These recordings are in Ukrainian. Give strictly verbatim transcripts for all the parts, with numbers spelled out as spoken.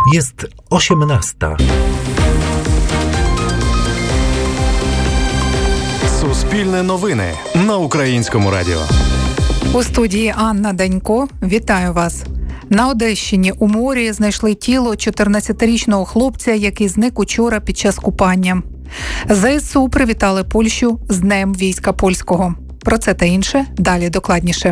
Jest osiemnasta. Суспільне новини на Українському радіо. У студії Анна Данько. Вітаю вас. На Одещині у морі знайшли тіло чотирнадцятирічного хлопця, який зник учора під час купання. ЗСУ привітали Польщу з Днем війська польського. Про це та інше далі докладніше.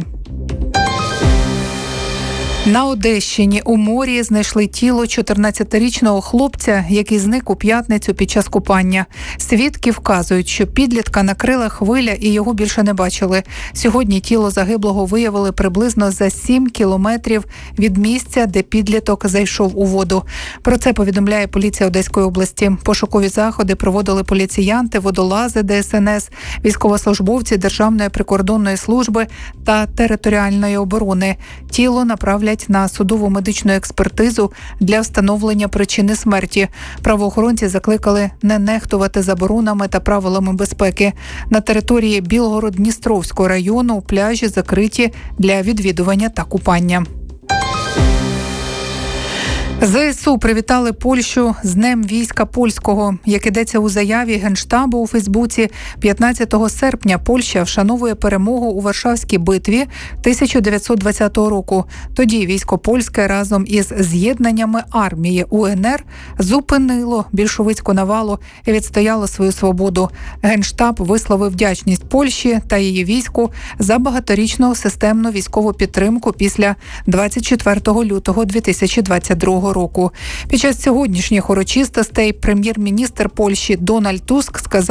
На Одещині у морі знайшли тіло чотирнадцятирічного хлопця, який зник у п'ятницю під час купання. Свідки вказують, що підлітка накрила хвиля і його більше не бачили. Сьогодні тіло загиблого виявили приблизно за сім кілометрів від місця, де підліток зайшов у воду. Про це повідомляє поліція Одеської області. Пошукові заходи проводили поліціянти, водолази Де Ес Ен Ес, військовослужбовці Державної прикордонної служби та територіальної оборони. Тіло направлять на судову медичну експертизу для встановлення причини смерті. Правоохоронці закликали не нехтувати заборонами та правилами безпеки. На території Білгород-Дністровського району пляжі закриті для відвідування та купання. ЗСУ привітали Польщу з Днем війська польського. Як ідеться у заяві Генштабу у Фейсбуці, п'ятнадцятого серпня Польща вшановує перемогу у Варшавській битві тисяча дев'ятсот двадцятого року. Тоді військо польське разом із з'єднаннями армії У Ен Ер зупинило більшовицьку навалу і відстояло свою свободу. Генштаб висловив вдячність Польщі та її війську за багаторічну системну військову підтримку після двадцять четвертого лютого дві тисячі двадцять другого року. Під час сьогоднішніх урочистостей прем'єр-міністр Польщі Дональд Туск сказав,